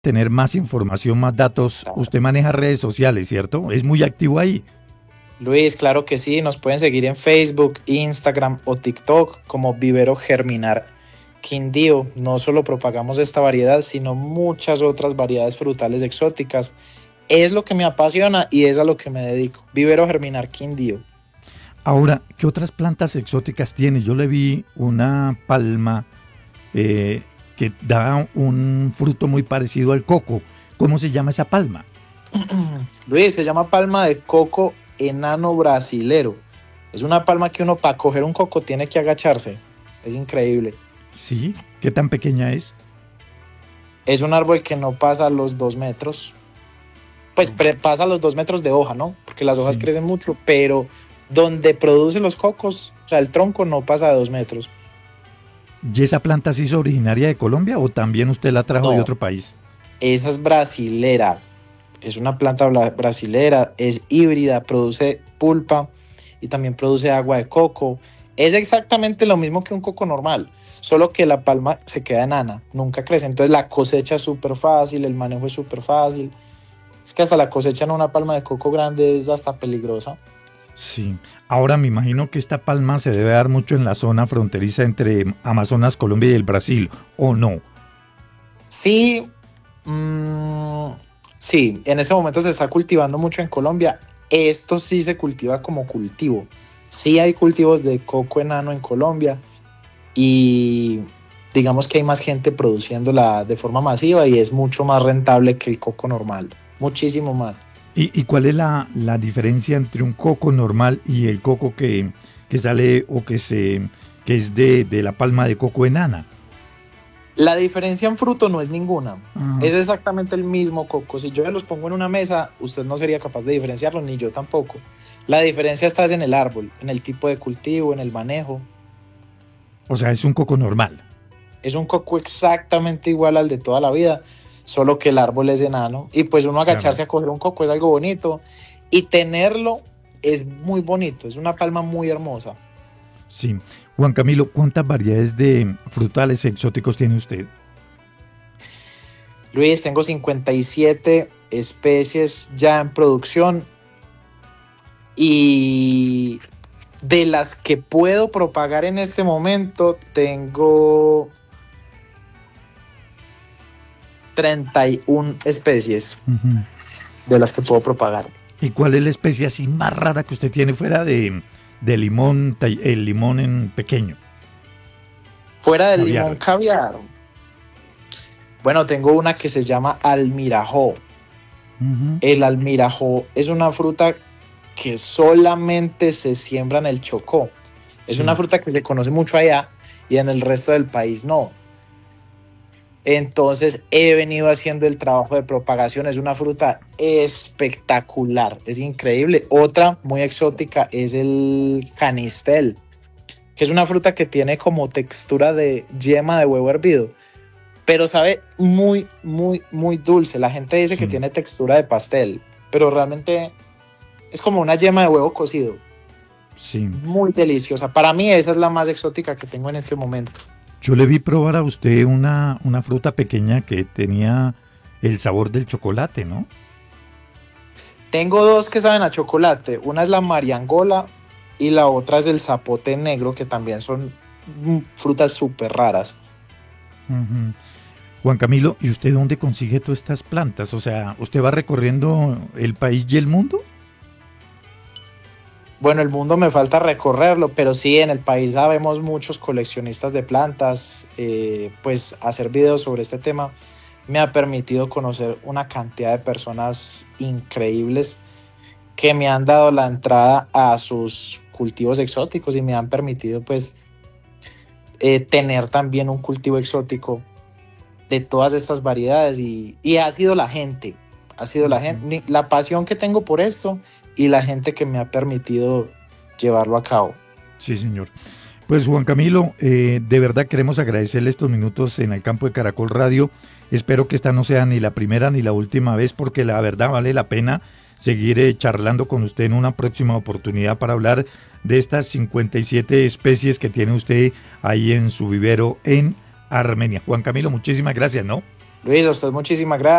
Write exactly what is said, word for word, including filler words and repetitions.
tener más información, más datos, usted maneja redes sociales, ¿cierto? Es muy activo ahí. Luis, claro que sí, nos pueden seguir en Facebook, Instagram o TikTok como Vivero Germinar Quindío. No solo propagamos esta variedad, sino muchas otras variedades frutales exóticas. Es lo que me apasiona y es a lo que me dedico. Vivero Germinar Quindío. Ahora, ¿qué otras plantas exóticas tiene? Yo le vi una palma eh, que da un fruto muy parecido al coco. ¿Cómo se llama esa palma? Luis, se llama palma de coco enano brasilero. Es una palma que uno para coger un coco tiene que agacharse. Es increíble. Sí, ¿qué tan pequeña es? Es un árbol que no pasa los dos metros. Pues pasa los dos metros de hoja, ¿no? Porque las hojas Sí. crecen mucho, pero donde produce los cocos, o sea, el tronco no pasa de dos metros. ¿Y esa planta sí es originaria de Colombia o también usted la trajo de No, otro país? esa es brasilera. Es una planta brasilera, es híbrida, produce pulpa y también produce agua de coco. Es exactamente lo mismo que un coco normal, solo que la palma se queda enana, nunca crece. Entonces la cosecha es súper fácil, el manejo es súper fácil. Es que hasta la cosecha en una palma de coco grande es hasta peligrosa. Sí. Ahora me imagino que esta palma se debe dar mucho en la zona fronteriza entre Amazonas, Colombia y el Brasil, ¿o no? Sí, mmm, sí, en ese momento se está cultivando mucho en Colombia. Esto sí se cultiva como cultivo. Sí hay cultivos de coco enano en Colombia y digamos que hay más gente produciéndola de forma masiva y es mucho más rentable que el coco normal, muchísimo más. ¿Y, y cuál es la, la diferencia entre un coco normal y el coco que, que sale o que, se, que es de, de la palma de coco enana? La diferencia en fruto no es ninguna. Ajá. Es exactamente el mismo coco. Si yo los pongo en una mesa, usted no sería capaz de diferenciarlo, ni yo tampoco. La diferencia está en el árbol, en el tipo de cultivo, en el manejo. O sea, es un coco normal. Es un coco exactamente igual al de toda la vida, solo que el árbol es enano. Y pues uno Claro. agacharse a coger un coco es algo bonito. Y tenerlo es muy bonito, es una palma muy hermosa. Sí. Juan Camilo, ¿cuántas variedades de frutales exóticos tiene usted? Luis, tengo cincuenta y siete especies ya en producción y de las que puedo propagar en este momento tengo treinta y una especies Uh-huh. de las que puedo propagar. ¿Y cuál es la especie así más rara que usted tiene fuera de, de limón, el limón en pequeño? Fuera del limón Caviar. caviar, bueno, tengo una que se llama almirajó. Uh-huh. El almirajó es una fruta que solamente se siembra en el Chocó. Es Sí. una fruta que se conoce mucho allá y en el resto del país no. Entonces he venido haciendo el trabajo de propagación. Es una fruta espectacular, es increíble. Otra muy exótica es el canistel, que es una fruta que tiene como textura de yema de huevo hervido, pero sabe muy, muy, muy dulce. La gente dice Sí. que tiene textura de pastel, pero realmente es como una yema de huevo cocido. Sí. Muy deliciosa. Para mí esa es la más exótica que tengo en este momento. Yo le vi probar a usted una, una fruta pequeña que tenía el sabor del chocolate, ¿no? Tengo dos que saben a chocolate. Una es la mariangola y la otra es el zapote negro, que también son frutas súper raras. Uh-huh. Juan Camilo, ¿y usted dónde consigue todas estas plantas? O sea, ¿usted va recorriendo el país y el mundo? Bueno, el mundo me falta recorrerlo, pero sí, en el país sabemos muchos coleccionistas de plantas. Eh, pues hacer videos sobre este tema me ha permitido conocer una cantidad de personas increíbles que me han dado la entrada a sus cultivos exóticos y me han permitido pues eh, tener también un cultivo exótico de todas estas variedades y, y ha sido la gente, ha sido la gente, la pasión que tengo por esto y la gente que me ha permitido llevarlo a cabo. Sí, señor. Pues Juan Camilo, eh, de verdad queremos agradecerle estos minutos en el campo de Caracol Radio. Espero que esta no sea ni la primera ni la última vez, porque la verdad vale la pena seguir eh, charlando con usted en una próxima oportunidad para hablar de estas cincuenta y siete especies que tiene usted ahí en su vivero en Armenia. Juan Camilo, muchísimas gracias, ¿no? Luis, a usted muchísimas gracias.